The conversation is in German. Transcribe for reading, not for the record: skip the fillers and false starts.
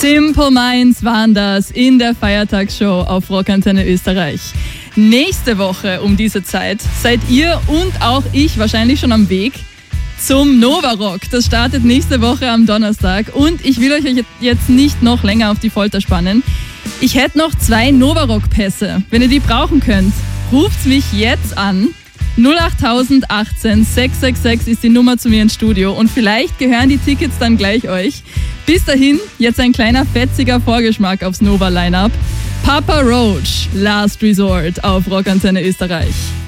Simple Minds waren das in der Feiertagsshow auf Rockantenne Österreich. Nächste Woche um diese Zeit seid ihr und auch ich wahrscheinlich schon am Weg zum Nova Rock. Das startet nächste Woche am Donnerstag und ich will euch jetzt nicht noch länger auf die Folter spannen. Ich hätte noch 2 Nova Rock Pässe. Wenn ihr die brauchen könnt, ruft mich jetzt an. 08018 666 ist die Nummer zu mir ins Studio und vielleicht gehören die Tickets dann gleich euch. Bis dahin, jetzt ein kleiner fetziger Vorgeschmack aufs Nova-Line-Up. Papa Roach, Last Resort auf Rockantenne Österreich.